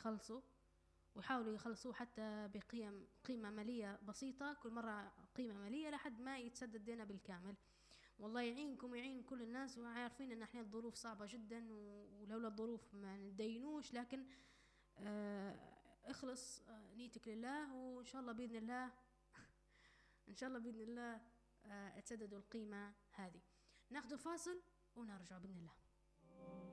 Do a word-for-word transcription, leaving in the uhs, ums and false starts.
يخلصوا، ويحاولوا يخلصوه حتى بقيم قيمة مالية بسيطة، كل مرة قيمة مالية لحد ما يتسدد دينا بالكامل. والله يعينكم ويعين كل الناس، وعارفين ان احنا الظروف صعبة جدا، ولولا الظروف ما ندينوش، لكن اه اخلص اه نيتك لله، وان شاء الله بإذن الله ان شاء الله بإذن الله اه تسددوا القيمة هذه. ناخذوا فاصل ونرجع بإذن الله.